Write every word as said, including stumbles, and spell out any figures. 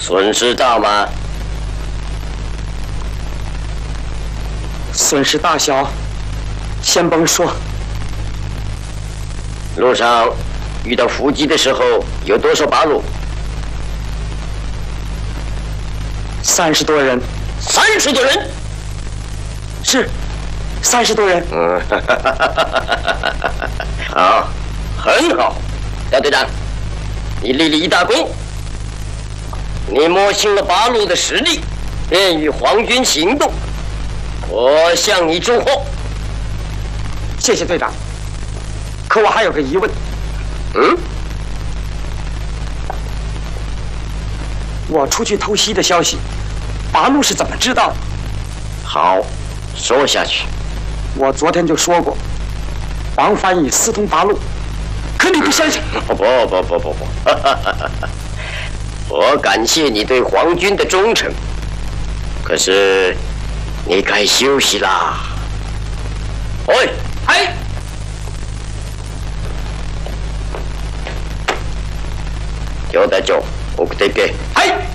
孙知道吗？ 损失大小，先甭说。 路上遇到伏击的时候，有多少八路？ 三十多人。 三十多人？ 是，三十多人。 嗯，好，很好，大队长，你立了一大功。你摸清了八路的实力，便与皇军行动。我向你祝贺。 谢谢队长。可我还有个疑问。 嗯？ 我出去偷袭的消息，八路是怎么知道的？ 好，说下去。 我昨天就说过，王翻译私通八路，可你不相信？ 不不不不不不，我感谢你对皇军的忠诚，可是你该休息啦。喂， 哎。 今日大長送っていけ。 はい。